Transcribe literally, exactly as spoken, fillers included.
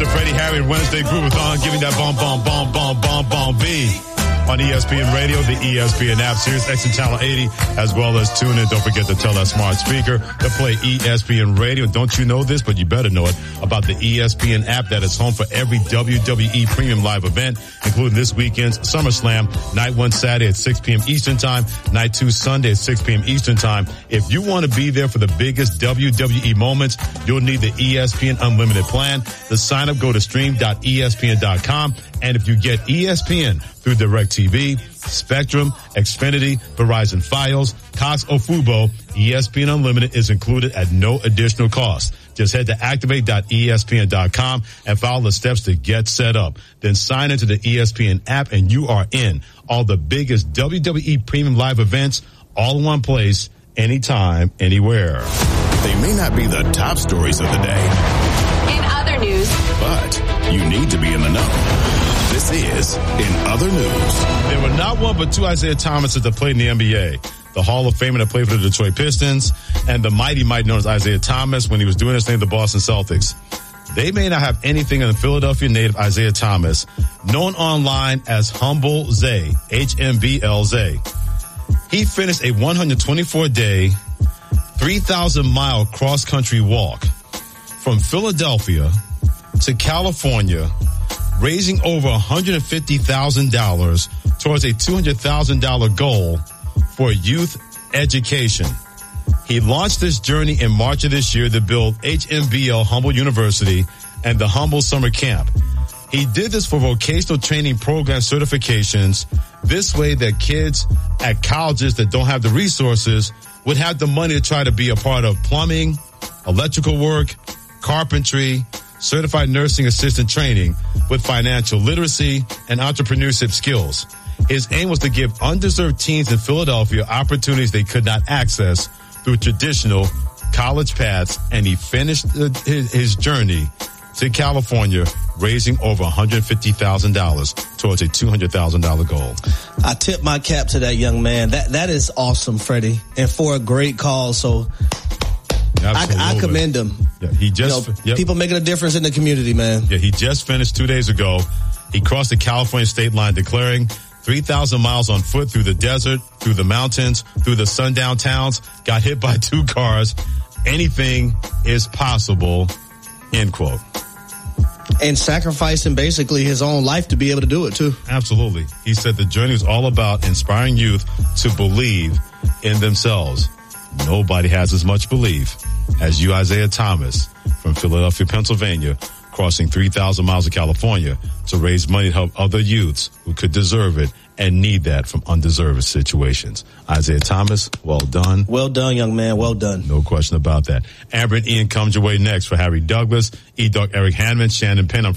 the Freddie Harry and Wednesday Groovathon, giving that bomb, bomb, bomb, bomb, bomb, bomb B. On E S P N Radio, the E S P N app, Sirius X and Channel eighty, as well as tune in. Don't forget to tell that smart speaker to play E S P N Radio. Don't you know this, but you better know it, about the E S P N app that is home for every W W E Premium Live event, including this weekend's SummerSlam, night one Saturday at six p.m. Eastern Time, night two Sunday at six p.m. Eastern Time. If you want to be there for the biggest W W E moments, you'll need the E S P N Unlimited plan. To sign up, go to stream dot E S P N dot com. And if you get E S P N through DirecTV, Spectrum, Xfinity, Verizon Fios, Cox, or Fubo, E S P N Unlimited is included at no additional cost. Just head to activate dot E S P N dot com and follow the steps to get set up. Then sign into the E S P N app and you are in. All the biggest W W E Premium Live events, all in one place, anytime, anywhere. They may not be the top stories of the day. In other news. But you need to be in the know. This is In Other News. There were not one but two Isaiah Thomases that played in the N B A. The Hall of Famer that played for the Detroit Pistons and the mighty, mighty known as Isaiah Thomas when he was doing his thing at the Boston Celtics. They may not have anything in the Philadelphia native Isaiah Thomas, known online as Humble Zay, H M B L Zay. He finished a one hundred twenty-four day, three thousand mile cross-country walk from Philadelphia to California, raising over one hundred fifty thousand dollars towards a two hundred thousand dollars goal for youth education. He launched this journey in March of this year to build H M B L Humble University and the Humble Summer Camp. He did this for vocational training program certifications. This way that kids at colleges that don't have the resources would have the money to try to be a part of plumbing, electrical work, carpentry, certified nursing assistant training with financial literacy and entrepreneurship skills. His aim was to give underserved teens in Philadelphia opportunities they could not access through traditional college paths, and he finished his, his journey to California, raising over one hundred fifty thousand dollars towards a two hundred thousand dollars goal. I tip my cap to that young man. That That is awesome, Freddie, and for a great cause. So I, I commend him. Yeah, he just you know, yep. People making a difference in the community, man. Yeah, he just finished two days ago. He crossed the California state line, declaring three thousand miles on foot through the desert, through the mountains, through the sundown towns, got hit by two cars. Anything is possible, end quote. And sacrificing basically his own life to be able to do it, too. Absolutely. He said the journey was all about inspiring youth to believe in themselves. Nobody has as much belief as you, Isaiah Thomas, from Philadelphia, Pennsylvania, crossing three thousand miles of California to raise money to help other youths who could deserve it and need that from undeserved situations. Isaiah Thomas, well done. Well done, young man. Well done. No question about that. Amber and Ian comes your way next for Harry Douglas, E-Dog Eric Hanman, Shannon Penn. I'm